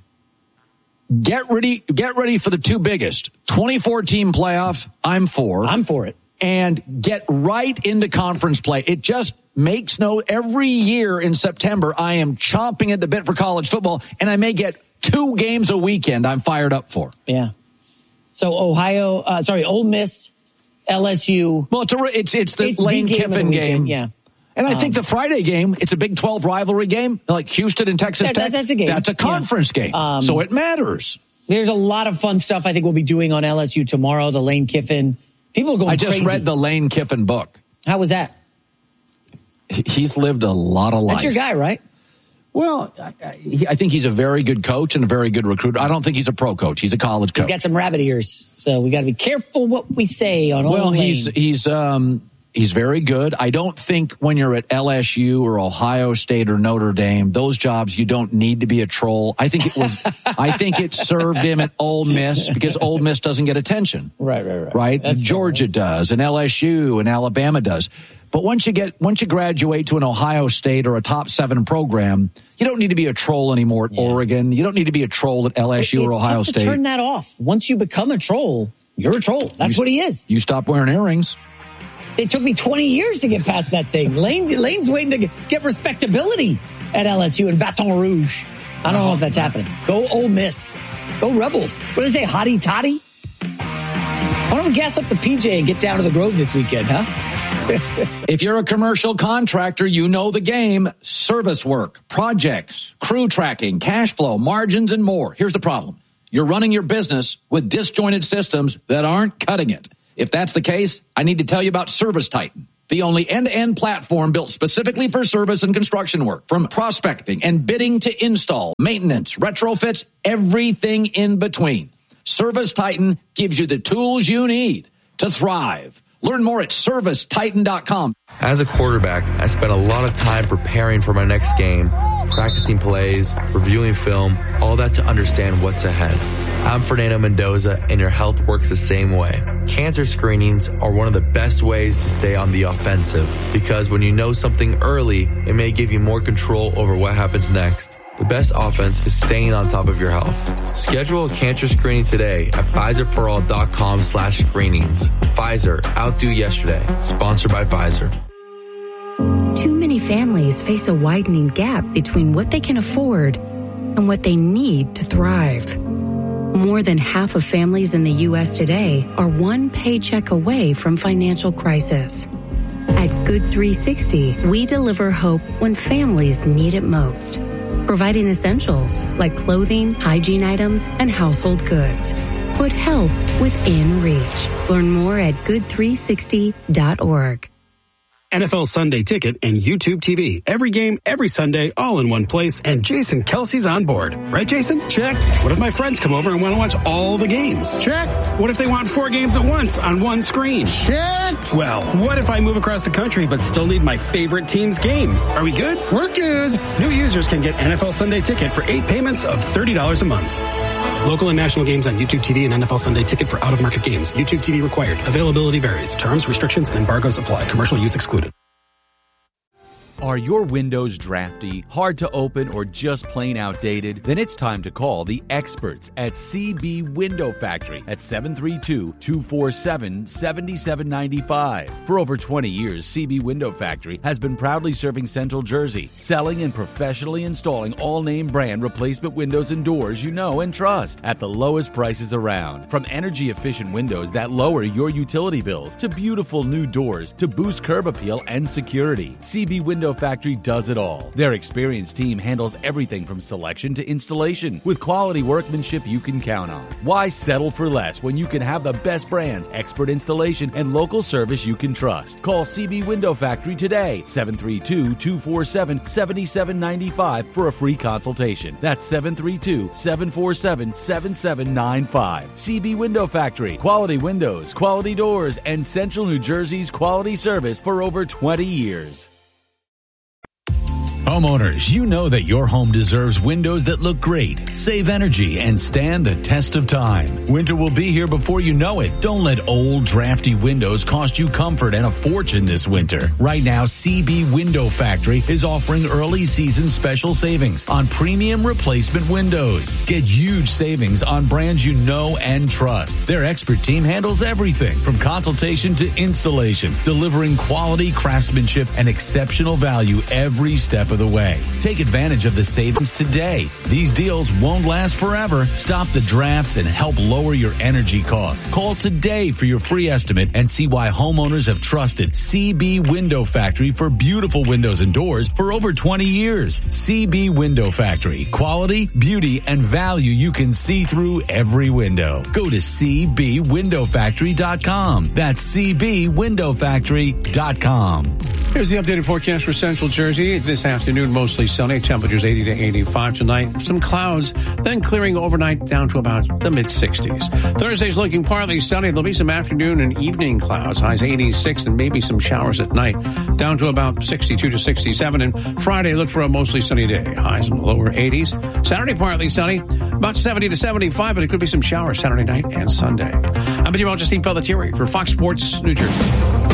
get ready for the 2 biggest. 24-team playoff, I'm for it. And get right into conference play. It just makes every year in September, I am chomping at the bit for college football, and I may get 2 games a weekend I'm fired up for. Yeah. So Ole Miss, LSU. Well, it's the Lane Kiffin game. Yeah. And I think the Friday game, it's a Big 12 rivalry game, like Houston and Texas Tech. That's a game. That's a conference game. So it matters. There's a lot of fun stuff I think we'll be doing on LSU tomorrow, the Lane Kiffin. People are going crazy. I just read the Lane Kiffin book. How was that? He's lived a lot of life. That's your guy, right? Well, I think he's a very good coach and a very good recruiter. I don't think he's a pro coach. He's a college coach. He's got some rabbit ears, so we got to be careful what we say on. Well, he's He's very good. I don't think when you're at LSU or Ohio State or Notre Dame, those jobs, you don't need to be a troll. I think it served him at Ole Miss because Ole Miss doesn't get attention. Right? Georgia does, and LSU and Alabama does. But once you graduate to an Ohio State or a top 7 program, you don't need to be a troll anymore at Oregon. You don't need to be a troll at LSU or Ohio State. Turn that off. Once you become a troll, you're a troll. That's what he is. You stop wearing earrings. It took me 20 years to get past that thing. Lane's waiting to get respectability at LSU and Baton Rouge. I don't know if that's happening. Go Ole Miss. Go Rebels. What do they say, hottie toddy? Why don't we gas up the PJ and get down to the Grove this weekend, huh? If you're a commercial contractor, you know the game. Service work, projects, crew tracking, cash flow, margins, and more. Here's the problem. You're running your business with disjointed systems that aren't cutting it. If that's the case, I need to tell you about Service Titan, the only end-to-end platform built specifically for service and construction work. From prospecting and bidding to install, maintenance, retrofits, everything in between. Service Titan gives you the tools you need to thrive. Learn more at ServiceTitan.com. As a quarterback, I spent a lot of time preparing for my next game, practicing plays, reviewing film, all that to understand what's ahead. I'm Fernando Mendoza, and your health works the same way. Cancer screenings are one of the best ways to stay on the offensive, because when you know something early, it may give you more control over what happens next. The best offense is staying on top of your health. Schedule a cancer screening today at PfizerForAll.com/screenings. Pfizer, outdo yesterday. Sponsored by Pfizer. Too many families face a widening gap between what they can afford and what they need to thrive. More than half of families in the U.S. today are one paycheck away from financial crisis. At Good 360, we deliver hope when families need it most, providing essentials like clothing, hygiene items, and household goods. Put help within reach. Learn more at good360.org. NFL Sunday Ticket and YouTube TV. Every game, every Sunday, all in one place, and Jason Kelsey's on board. Right, Jason? Check. What if my friends come over and want to watch all the games? Check. What if they want 4 games at once on one screen? Check. Well, what if I move across the country but still need my favorite team's game? Are we good? We're good. New users can get NFL Sunday Ticket for 8 payments of $30 a month. Local and national games on YouTube TV and NFL Sunday Ticket for out-of-market games. YouTube TV required. Availability varies. Terms, restrictions, and embargoes apply. Commercial use excluded. Are your windows drafty, hard to open, or just plain outdated? Then it's time to call the experts at CB Window Factory at 732-247-7795. For over 20 years, CB Window Factory has been proudly serving Central Jersey, selling and professionally installing all name brand replacement windows and doors you know and trust at the lowest prices around. From energy-efficient windows that lower your utility bills to beautiful new doors to boost curb appeal and security, CB Window Factory does it all. Their experienced team handles everything from selection to installation with quality workmanship you can count on. Why settle for less when you can have the best brands, expert installation, and local service you can trust? Call CB Window Factory today, 732-247-7795 for a free consultation. That's 732-747-7795. CB Window Factory. Quality windows, quality doors, and Central New Jersey's quality service for over 20 years. Homeowners, you know that your home deserves windows that look great, save energy, and stand the test of time. Winter will be here before you know it. Don't let old, drafty windows cost you comfort and a fortune this winter. Right now, CB Window Factory is offering early season special savings on premium replacement windows. Get huge savings on brands you know and trust. Their expert team handles everything from consultation to installation, delivering quality craftsmanship and exceptional value every step of the way. Take advantage of the savings today. These deals won't last forever. Stop the drafts and help lower your energy costs. Call today for your free estimate and see why homeowners have trusted CB Window Factory for beautiful windows and doors for over 20 years. CB Window Factory. Quality, beauty, and value you can see through every window. Go to cbwindowfactory.com. That's cbwindowfactory.com. Here's the updated forecast for Central Jersey this afternoon. afternoon, mostly sunny. Temperatures 80 to 85 tonight. Some clouds, then clearing overnight down to about the mid-60s. Thursday's looking partly sunny. There'll be some afternoon and evening clouds. Highs 86 and maybe some showers at night. Down to about 62 to 67. And Friday, look for a mostly sunny day. Highs in the lower 80s. Saturday, partly sunny. About 70 to 75, but it could be some showers Saturday night and Sunday. I'm meteorologist Steve Pelletieri for Fox Sports New Jersey.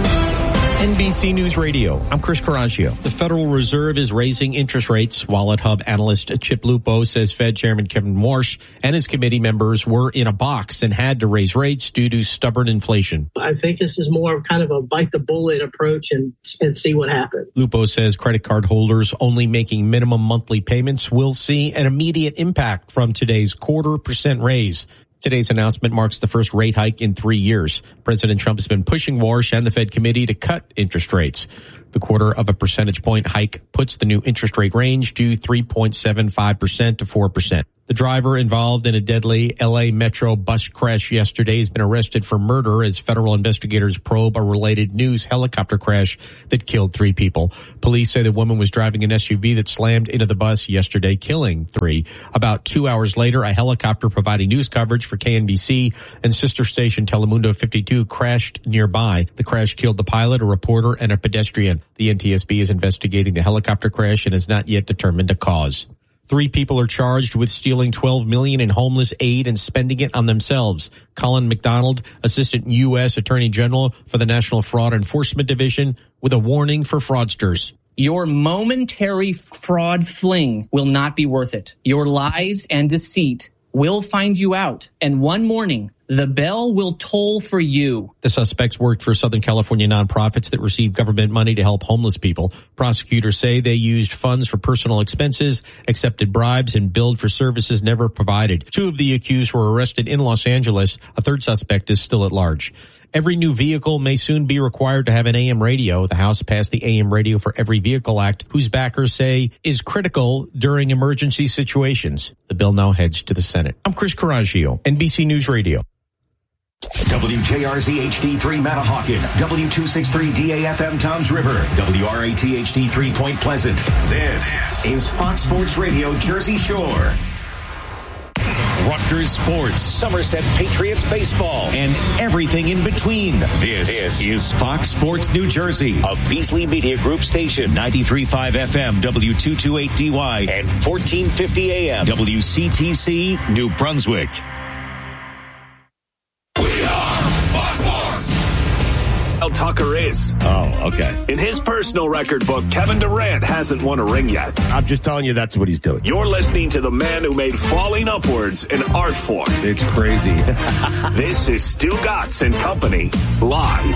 NBC News Radio, I'm Chris Coraggio. The Federal Reserve is raising interest rates. Wallet Hub analyst Chip Lupo says Fed Chairman Kevin Warsh and his committee members were in a box and had to raise rates due to stubborn inflation. I think this is more of kind of a bite the bullet approach and see what happens. Lupo says credit card holders only making minimum monthly payments will see an immediate impact from today's 0.25% raise. Today's announcement marks the first rate hike in 3 years. President Trump has been pushing Warsh and the Fed committee to cut interest rates. The 0.25 percentage point hike puts the new interest rate range to 3.75% to 4%. The driver involved in a deadly L.A. Metro bus crash yesterday has been arrested for murder as federal investigators probe a related news helicopter crash that killed 3 people. Police say the woman was driving an SUV that slammed into the bus yesterday, killing 3. About 2 hours later, a helicopter providing news coverage for KNBC and sister station Telemundo 52 crashed nearby. The crash killed the pilot, a reporter, and a pedestrian. The NTSB is investigating the helicopter crash and has not yet determined a cause. 3 people are charged with stealing $12 million in homeless aid and spending it on themselves. Colin McDonald, Assistant U.S. Attorney General for the National Fraud Enforcement Division, with a warning for fraudsters. Your momentary fraud fling will not be worth it. Your lies and deceit will find you out. And one morning, the bell will toll for you. The suspects worked for Southern California nonprofits that receive government money to help homeless people. Prosecutors say they used funds for personal expenses, accepted bribes, and billed for services never provided. 2 of the accused were arrested in Los Angeles. A third suspect is still at large. Every new vehicle may soon be required to have an AM radio. The House passed the AM Radio for Every Vehicle Act, whose backers say is critical during emergency situations. The bill now heads to the Senate. I'm Chris Coraggio, NBC News Radio. WJRZ HD3 Matahawkin, W263 DAFM Toms River, WRAT HD3 Point Pleasant. This is Fox Sports Radio Jersey Shore. Rutgers Sports, Somerset Patriots baseball, and everything in between. This is Fox Sports New Jersey, a Beasley Media Group station, 93.5 FM, W228DY, and 1450 AM, WCTC, New Brunswick. Tucker is. Oh, okay. In his personal record book, Kevin Durant hasn't won a ring yet. I'm just telling you that's what he's doing. You're listening to the man who made falling upwards an art form. It's crazy. This is Stu Gatz and Company, live.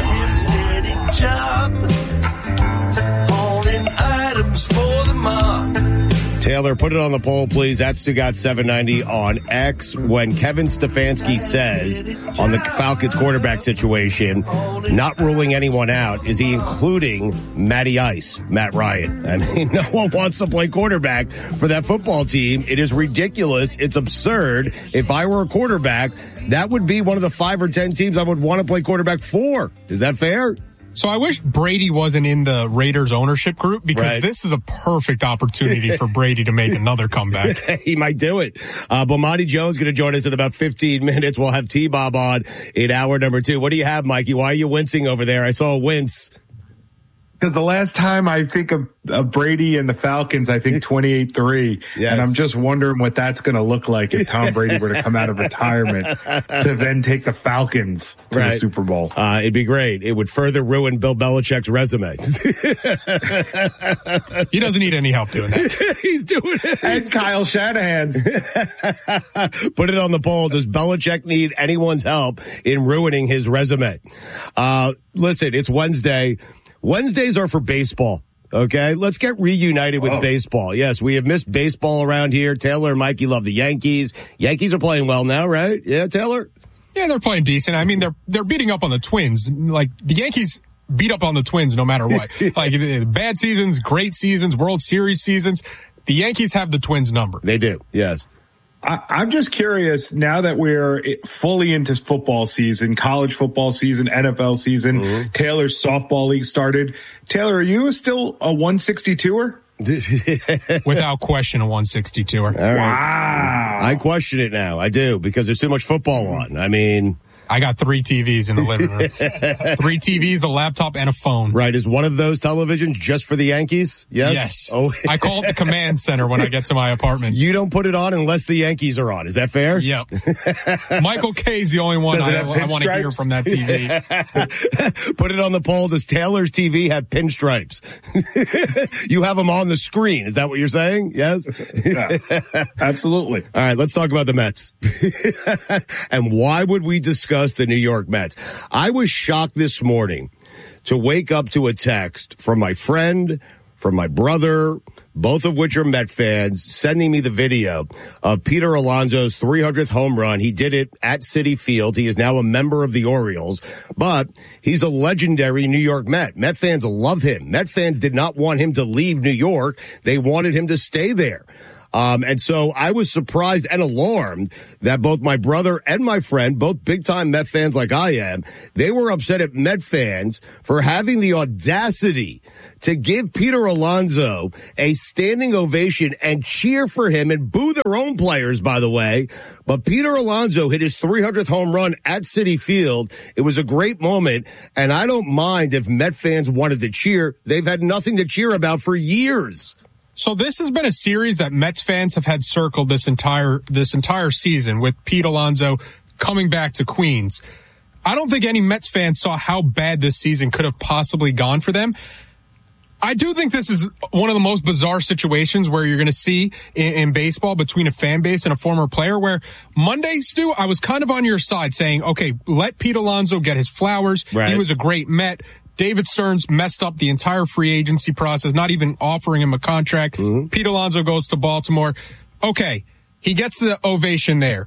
Holding items for the mark. Taylor, put it on the poll, please. That's Stugat790 on X. When Kevin Stefanski says on the Falcons quarterback situation, not ruling anyone out, is he including Matty Ice, Matt Ryan? I mean, no one wants to play quarterback for that football team. It is ridiculous. It's absurd. If I were a quarterback, that would be one of the 5 or 10 teams I would want to play quarterback for. Is that fair? So I wish Brady wasn't in the Raiders ownership group because This is a perfect opportunity for Brady to make another comeback. He might do it. Bomani Jones going to join us in about 15 minutes. We'll have T-Bob on in hour number 2. What do you have, Mikey? Why are you wincing over there? I saw a wince. Because the last time I think of Brady and the Falcons, I think 28-3. Yes. And I'm just wondering what that's going to look like if Tom Brady were to come out of retirement to then take the Falcons to the Super Bowl. It'd be great. It would further ruin Bill Belichick's resume. He doesn't need any help doing that. He's doing it. And Kyle Shanahan's. Put it on the poll. Does Belichick need anyone's help in ruining his resume? Listen, it's Wednesday. Wednesdays are for baseball. Okay, let's get reunited with baseball. Yes, we have missed baseball around here. Taylor and Mikey love the Yankees. Yankees are playing well now, right? Yeah, Taylor? Yeah, they're playing decent. I mean, they're beating up on the Twins. Like, the Yankees beat up on the Twins no matter what. Like, bad seasons, great seasons, World Series seasons. The Yankees have the Twins number. They do, yes. I'm just curious, now that we're fully into football season, college football season, NFL season, Taylor's softball league started. Taylor, are you still a 162er? Without question, a 162er. Right. Wow. I question it now. I do, because there's too much football on. I mean, I got 3 TVs in the living room. 3 TVs, a laptop, and a phone. Right. Is one of those televisions just for the Yankees? Yes. Yes. Oh. I call it the command center when I get to my apartment. You don't put it on unless the Yankees are on. Is that fair? Yep. Michael Kay's the only one I want to hear from that TV. Put it on the poll. Does Taylor's TV have pinstripes? You have them on the screen. Is that what you're saying? Yes? Yeah, absolutely. All right. Let's talk about the Mets. And why would we discuss the New York Mets? I was shocked this morning to wake up to a text from my friend, from my brother, both of which are Met fans, sending me the video of Peter Alonso's 300th home run. He did it at Citi Field. He is now a member of the Orioles, but he's a legendary New York Met. Met fans love him. Met fans did not want him to leave New York. They wanted him to stay there. And so I was surprised and alarmed that both my brother and my friend, both big-time Met fans like I am, they were upset at Met fans for having the audacity to give Peter Alonso a standing ovation and cheer for him and boo their own players, by the way. But Peter Alonso hit his 300th home run at Citi Field. It was a great moment, and I don't mind if Met fans wanted to cheer. They've had nothing to cheer about for years. So this has been a series that Mets fans have had circled this entire season, with Pete Alonso coming back to Queens. I don't think any Mets fans saw how bad this season could have possibly gone for them. I do think this is one of the most bizarre situations where you're going to see in baseball between a fan base and a former player, where Monday, Stu, I was kind of on your side saying, okay, let Pete Alonso get his flowers. Right. He was a great Met. David Stearns messed up the entire free agency process, not even offering him a contract. Mm-hmm. Pete Alonso goes to Baltimore. Okay, he gets the ovation there.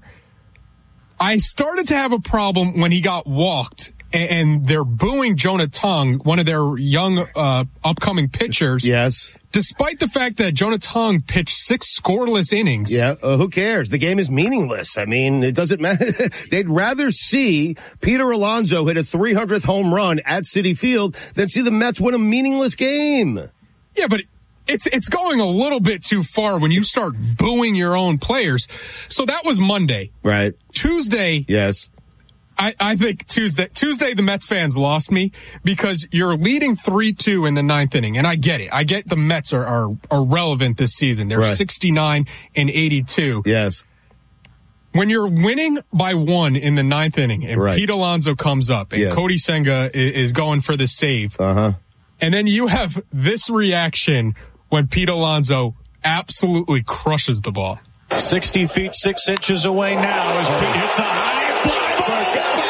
I started to have a problem when he got walked, and they're booing Jonah Tong, one of their young upcoming pitchers. Yes. Despite the fact that Jonah Tong pitched 6 scoreless innings. Yeah, who cares? The game is meaningless. I mean, it doesn't matter. They'd rather see Peter Alonso hit a 300th home run at Citi Field than see the Mets win a meaningless game. Yeah, but it's going a little bit too far when you start booing your own players. So that was Monday. Right. Tuesday. Yes. I think Tuesday the Mets fans lost me, because you're leading 3-2 in the 9th inning, and I get it. I get the Mets are relevant this season. They're 69 and 82. Yes. When you're winning by 1 in the 9th inning, and Pete Alonso comes up, and Cody Senga is going for the save, and then you have this reaction when Pete Alonso absolutely crushes the ball. 60 feet 6 inches away now as Pete hits a high fly ball.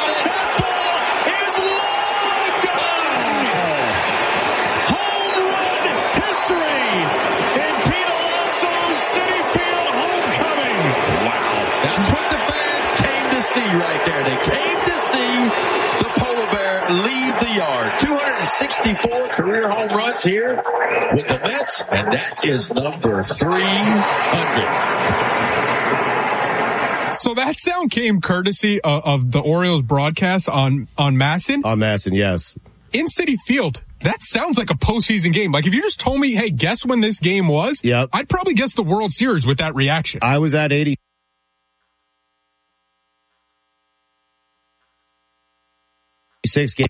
Right there. They came to see the polar bear leave the yard. 264 career home runs here with the Mets, and that is number 300. So that sound came courtesy of the Orioles broadcast on MASN? On MASN, yes. In Citi Field, that sounds like a postseason game. Like, if you just told me, hey, guess when this game was? Yep. I'd probably guess the World Series with that reaction. I was at 80. 6 games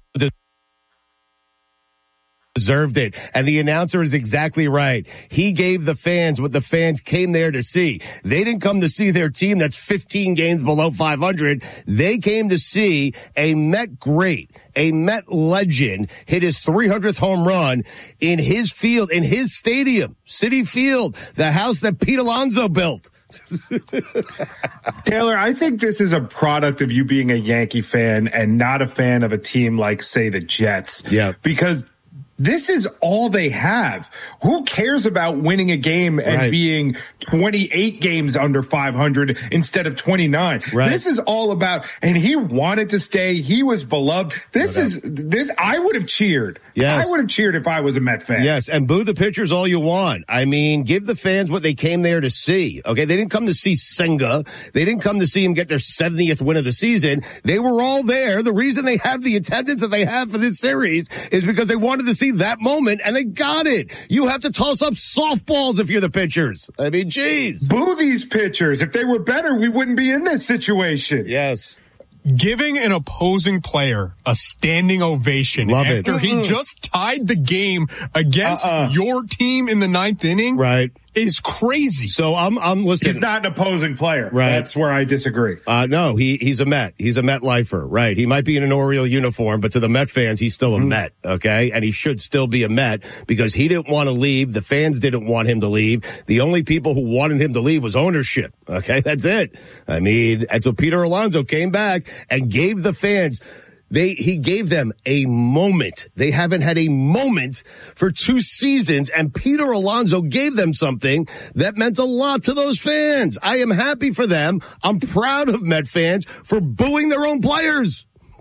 deserved it. And the announcer is exactly right. He gave the fans what the fans came there to see. They didn't come to see their team that's 15 games below 500. They came to see a Met great, a Met legend hit his 300th home run in his field, in his stadium, Citi Field, the house that Pete Alonso built. Taylor, I think this is a product of you being a Yankee fan and not a fan of a team like, say, the Jets. Yeah. Because this is all they have. Who cares about winning a game and being 28 games under 500 instead of 29? Right. This is all about, and he wanted to stay. He was beloved. This, I would have cheered. Yes. I would have cheered if I was a Met fan. Yes, and boo the pitchers all you want. I mean, give the fans what they came there to see. Okay, they didn't come to see Senga. They didn't come to see him get their 70th win of the season. They were all there. The reason they have the attendance that they have for this series is because they wanted to see see that moment, and they got it. You have to toss up softballs if you're the pitchers. I mean, geez. Boo these pitchers. If they were better, we wouldn't be in this situation. Yes. Giving an opposing player a standing ovation after he just tied the game against your team in the 9th inning, right, is crazy. So I'm listening. He's not an opposing player. Right. That's where I disagree. No, he's a Met. He's a Met lifer. Right. He might be in an Oriole uniform, but to the Met fans, he's still a Met. Okay. And he should still be a Met because he didn't want to leave. The fans didn't want him to leave. The only people who wanted him to leave was ownership. Okay. That's it. I mean, and so Peter Alonso came back and gave the fans, he gave them a moment. They haven't had a moment for 2 seasons, and Peter Alonso gave them something that meant a lot to those fans. I am happy for them. I'm proud of Met fans for booing their own players.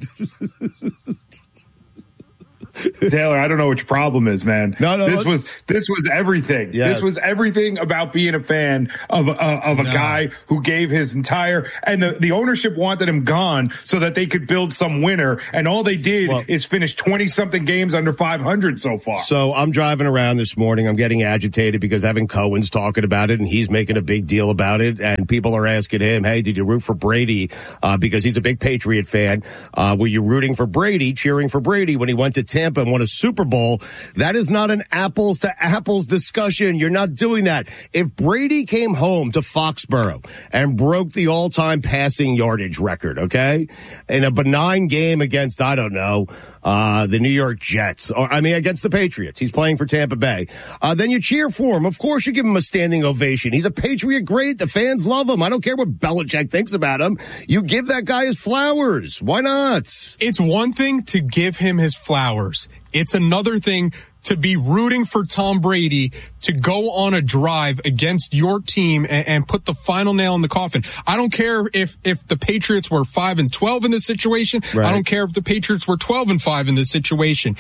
Taylor, I don't know what your problem is, man. No. This was everything. Yes. This was everything about being a fan of a guy who gave his entire, and the ownership wanted him gone so that they could build some winner. And all they did is finish 20 something games under 500 so far. So I'm driving around this morning. I'm getting agitated because Evan Cohen's talking about it and he's making a big deal about it. And people are asking him, hey, did you root for Brady? Because he's a big Patriot fan. Were you rooting for Brady, cheering for Brady when he went to Tampa and won a Super Bowl? That is not an apples to apples discussion. You're not doing that. If Brady came home to Foxborough and broke the all-time passing yardage record, okay, in a benign game against, I don't know, the New York Jets, against the Patriots. He's playing for Tampa Bay. Then you cheer for him. Of course you give him a standing ovation. He's a Patriot great. The fans love him. I don't care what Belichick thinks about him. You give that guy his flowers. Why not? It's one thing to give him his flowers. It's another thing to be rooting for Tom Brady to go on a drive against your team and put the final nail in the coffin. I don't care if the Patriots were 5-12 in this situation. Right. I don't care if the Patriots were 12-5 in this situation.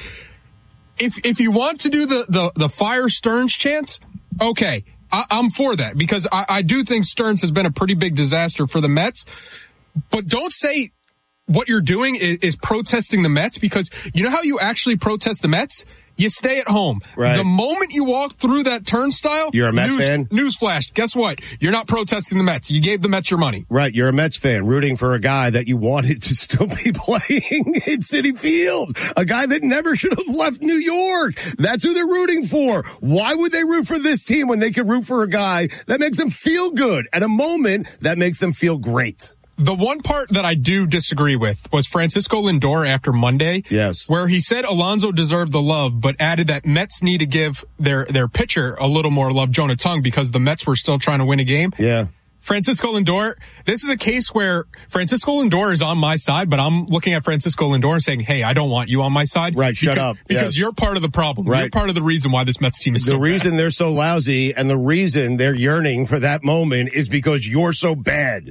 If you want to do the fire Stearns chant, okay, I'm for that because I do think Stearns has been a pretty big disaster for the Mets. But don't say what you're doing is protesting the Mets, because you know how you actually protest the Mets? You stay at home. Right. The moment you walk through that turnstile, you're a Mets fan? Newsflash. Guess what? You're not protesting the Mets. You gave the Mets your money. Right. You're a Mets fan rooting for a guy that you wanted to still be playing in Citi Field. A guy that never should have left New York. That's who they're rooting for. Why would they root for this team when they could root for a guy that makes them feel good at a moment that makes them feel great? The one part that I do disagree with was Francisco Lindor after Monday. Yes. Where he said Alonso deserved the love, but added that Mets need to give their pitcher a little more love, Jonah Tung, because the Mets were still trying to win a game. Yeah. Francisco Lindor, this is a case where Francisco Lindor is on my side, but I'm looking at Francisco Lindor and saying, hey, I don't want you on my side. Right, shut up. Because you're part of the problem. Right. You're part of the reason why this Mets team is so bad. The reason they're so lousy and the reason they're yearning for that moment is because you're so bad.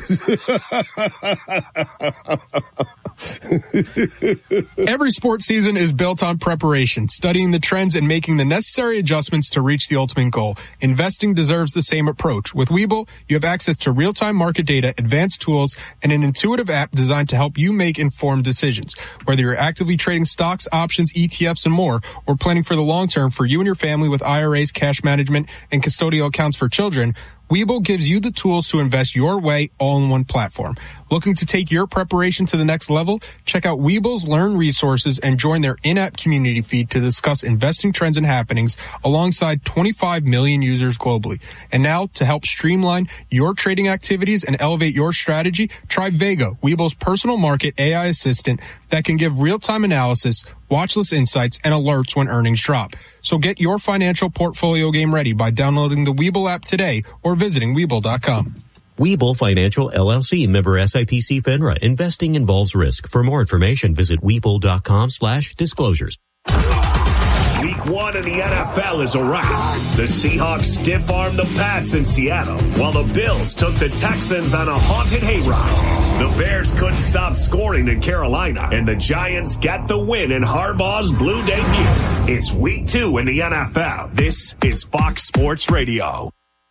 Every sports season is built on preparation, studying the trends and making the necessary adjustments to reach the ultimate goal. Investing deserves the same approach. With Webull, you have access to real-time market data, advanced tools, and an intuitive app designed to help you make informed decisions. Whether you're actively trading stocks, options, ETFs, and more, or planning for the long term for you and your family with IRAs, cash management, and custodial accounts for children, Webull gives you the tools to invest your way all in one platform. Looking to take your preparation to the next level? Check out Webull's Learn resources and join their in-app community feed to discuss investing trends and happenings alongside 25 million users globally. And now, to help streamline your trading activities and elevate your strategy, try Vega, Webull's personal market AI assistant that can give real-time analysis, watchlist insights, and alerts when earnings drop. So get your financial portfolio game ready by downloading the Webull app today or visiting Webull.com. Webull Financial LLC, member SIPC FINRA. Investing involves risk. For more information, visit Webull.com/disclosures. Week 1 in the NFL is a wrap. The Seahawks stiff-armed the Pats in Seattle, while the Bills took the Texans on a haunted hayride. The Bears couldn't stop scoring in Carolina, and the Giants get the win in Harbaugh's blue debut. It's Week 2 in the NFL. This is Fox Sports Radio.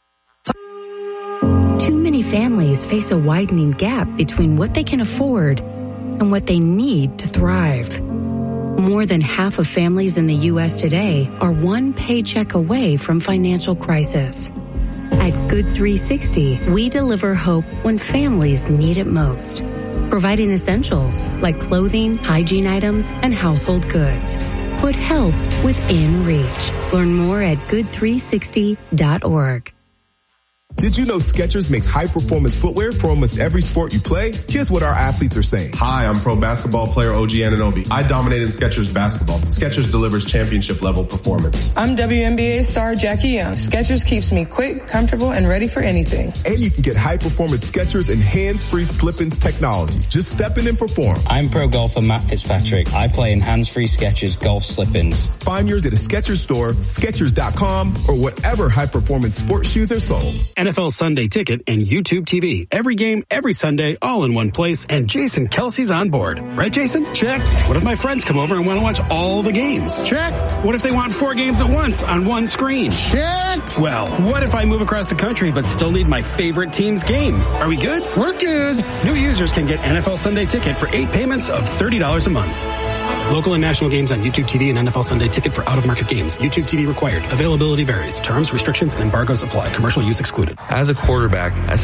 Too many families face a widening gap between what they can afford and what they need to thrive. More than half of families in the U.S. today are one paycheck away from financial crisis. At Good 360, we deliver hope when families need it most, providing essentials like clothing, hygiene items, and household goods. Put help within reach. Learn more at good360.org. Did you know Skechers makes high-performance footwear for almost every sport you play? Here's what our athletes are saying. Hi, I'm pro basketball player OG Anunoby. I dominate in Skechers basketball. Skechers delivers championship-level performance. I'm WNBA star Jackie Young. Skechers keeps me quick, comfortable, and ready for anything. And you can get high-performance Skechers and hands-free slip-ins technology. Just step in and perform. I'm pro golfer Matt Fitzpatrick. I play in hands-free Skechers golf slip-ins. Find yours at a Skechers store, Skechers.com, or whatever high-performance sports shoes are sold. NFL Sunday Ticket and YouTube TV. Every game, every Sunday, all in one place, and Jason Kelsey's on board. Right, Jason? Check. What if my friends come over and want to watch all the games? Check. What if they want 4 games at once on one screen? Check. Well, what if I move across the country but still need my favorite team's game? Are we good? We're good. New users can get NFL Sunday Ticket for 8 payments of $30 a month. Local and national games on YouTube TV and NFL Sunday Ticket for out-of-market games. YouTube TV required. Availability varies. Terms, restrictions, and embargoes apply. Commercial use excluded. As a quarterback, I spent